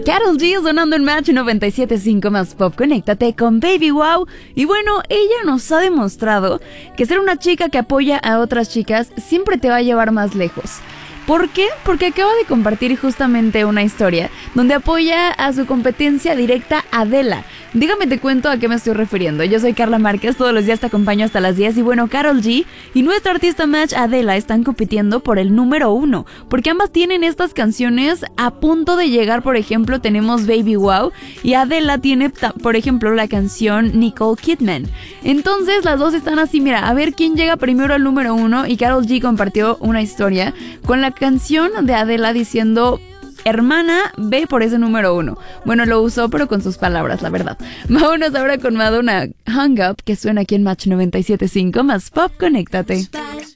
Karol G sonando en Match 97.5 más Pop. Conéctate con Baby Wow. Y bueno, ella nos ha demostrado que ser una chica que apoya a otras chicas siempre te va a llevar más lejos. ¿Por qué? Porque acaba de compartir justamente una historia donde apoya a su competencia directa Adela. Dígame, te cuento a qué me estoy refiriendo. Yo soy Carla Márquez, todos los días te acompaño hasta las 10. Y bueno, Karol G y nuestra artista Match Adela están compitiendo por el número 1, porque ambas tienen estas canciones a punto de llegar. Por ejemplo, tenemos Baby Wow y Adela tiene, por ejemplo, la canción Nicole Kidman. Entonces las dos están así, mira, a ver quién llega primero al número 1. Y Karol G compartió una historia con la canción de Adela diciendo: hermana, ve por ese número 1. Bueno, lo usó, pero con sus palabras, la verdad. Vámonos ahora con Madonna, Hung Up, que suena aquí en Match 97.5 más Pop. Conéctate.